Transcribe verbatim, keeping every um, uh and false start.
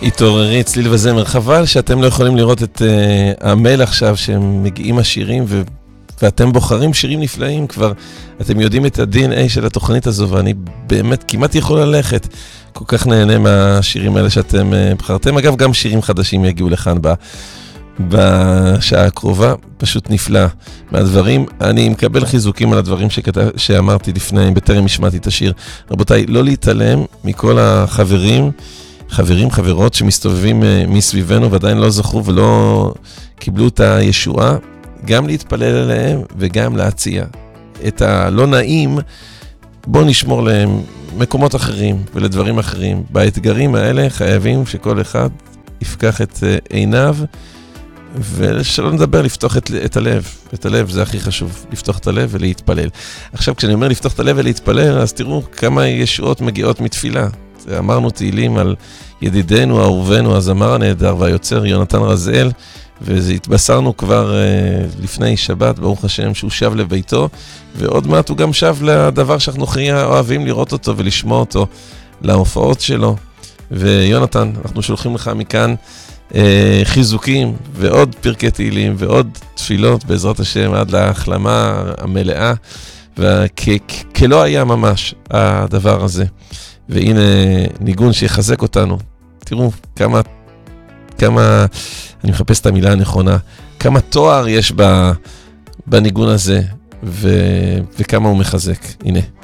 התעוררי צליל וזמר. חבל שאתם לא יכולים לראות את uh, המייל עכשיו שהם מגיעים השירים ו... ואתם בוחרים שירים נפלאים כבר. אתם יודעים את ה-די אן איי של התוכנית הזו, ואני באמת כמעט יכול ללכת. כל כך נהנה מהשירים האלה שאתם uh, בחרתם. אגב, גם שירים חדשים יגיעו לכאן ב... בשעה הקרובה. פשוט נפלא מהדברים. אני מקבל חיזוקים על הדברים שכתב... שאמרתי לפני, בטרם השמעתי את השיר. רבותיי, לא להתעלם מכל החברים, חברים, חברות שמסתובבים מסביבנו ועדיין לא זכו ולא קיבלו את הישועה, גם להתפלל עליהם וגם להציע את הלא נעים. בואו נשמור להם מקומות אחרים ולדברים אחרים. באתגרים האלה חייבים שכל אחד יפקח את עיניו, ושלא נדבר לפתוח את, את הלב. את הלב זה הכי חשוב, לפתוח את הלב ולהתפלל. עכשיו כשאני אומר לפתוח את הלב ולהתפלל, אז תראו כמה ישועות מגיעות מתפילה. אמרנו תהילים על ידידנו, אהובנו, הזמר הנהדר והיוצר יונתן רזאל, וזה התבשרנו כבר uh, לפני שבת, ברוך השם, שהוא שב לביתו, ועוד מעט הוא גם שב לדבר שאנחנו אוהבים לראות אותו ולשמוע אותו, להופעות שלו. ויונתן, אנחנו שולחים לך מכאן uh, חיזוקים ועוד פרקי תהילים ועוד תפילות בעזרת השם עד להחלמה המלאה, וכלא היה ממש הדבר הזה. והנה ניגון שיחזק אותנו. תראו כמה, כמה, אני מחפש את המילה הנכונה, כמה תואר יש בניגון הזה, ו, וכמה הוא מחזק. הנה.